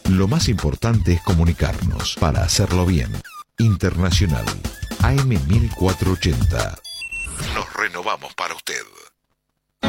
Lo más importante es comunicarnos para hacerlo bien. Internacional AM 1480. Nos renovamos para usted.